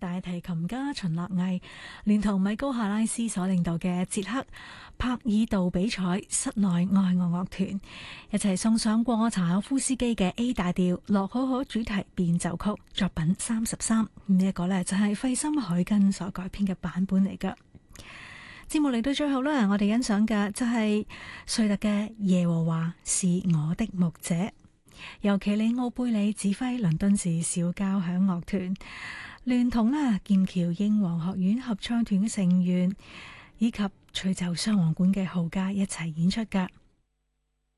大提琴家秦樂毅，連同米高夏拉斯所領導嘅捷克帕爾杜比賽室內愛樂樂團，一齊送上過柴可夫斯基嘅 A 大調洛可可主題變奏曲作品33。呢一個呢，就係費森海根所改編嘅版本嚟噶。節目嚟到最後呢，我哋欣賞嘅就係瑞特嘅耶和華是我的牧者，由奇里奧貝里指揮倫敦市小交響樂團，聯同劍橋英皇學院合唱團嘅成員以及吹奏雙簧管嘅號家一齊演出噶。